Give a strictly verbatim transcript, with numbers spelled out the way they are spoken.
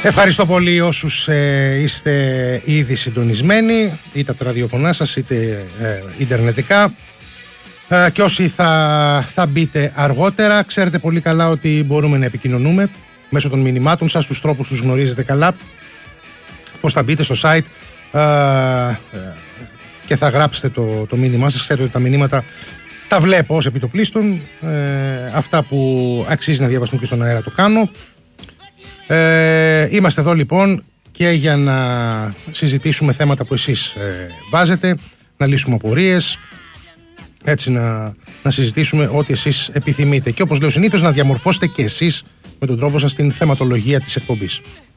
Ευχαριστώ πολύ όσους ε, είστε ήδη συντονισμένοι, είτε από τα ραδιοφωνά σας είτε ε, ιντερνετικά, ε, και όσοι θα, θα μπείτε αργότερα. Ξέρετε πολύ καλά ότι μπορούμε να επικοινωνούμε μέσω των μηνυμάτων σας. Τους τρόπους τους γνωρίζετε καλά. Πώς θα μπείτε στο site ε, ε, και θα γράψετε το, το μήνυμά σας. Ξέρετε ότι τα μηνύματα τα βλέπω ως επιτοπλίστων. Ε, αυτά που αξίζει να διαβαστούν και στον αέρα το κάνω. Ε, είμαστε εδώ λοιπόν και για να συζητήσουμε θέματα που εσείς ε, βάζετε, να λύσουμε απορίες, έτσι να, να συζητήσουμε ό,τι εσείς επιθυμείτε. Και όπως λέω συνήθως, να διαμορφώσετε και εσείς με τον τρόπο σας την θεματολογία της εκπομπής.